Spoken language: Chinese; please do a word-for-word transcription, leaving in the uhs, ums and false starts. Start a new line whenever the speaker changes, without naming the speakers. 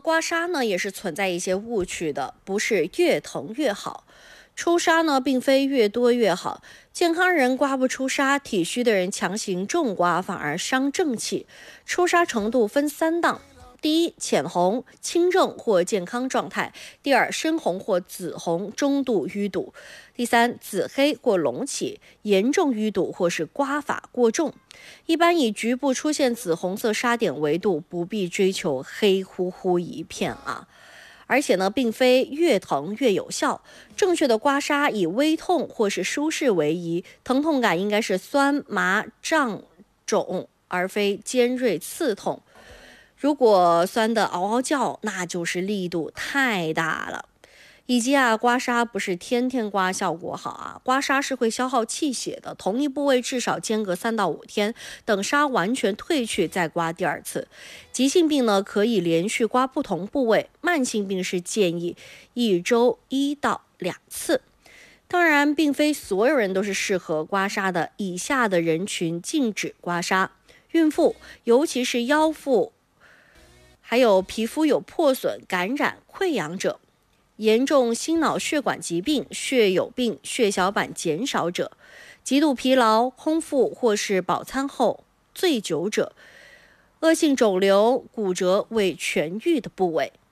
刮痧呢也是存在一些误区的，不是越疼越好。出痧呢并非越多越好，健康人刮不出痧，体虚的人强行重刮反而伤正气。出痧程度分三档。第一，浅红、轻症或健康状态；第二，深红或紫红，中度淤堵；第三，紫黑或隆起，严重淤堵或是刮法过重。一般以局部出现紫红色痧点为度，不必追求黑乎乎一片啊。而且呢，并非越疼越有效，正确的刮痧以微痛或是舒适为宜，疼痛感应该是酸麻胀肿，而非尖锐刺痛。如果酸的嗷嗷叫，那就是力度太大了。以及啊，刮痧不是天天刮效果好啊，刮痧是会消耗气血的，同一部位至少间隔三到五天，等痧完全退去再刮第二次。急性病呢可以连续刮不同部位，慢性病是建议一周一到两次。当然，并非所有人都是适合刮痧的，以下的人群禁止刮痧：孕妇，尤其是腰腹，还有皮肤有破损、感染、溃疡者。严重心脑血管疾病、血友病、血小板减少者，极度疲劳、空腹或是饱餐后醉酒者，恶性肿瘤、骨折未痊愈的部位。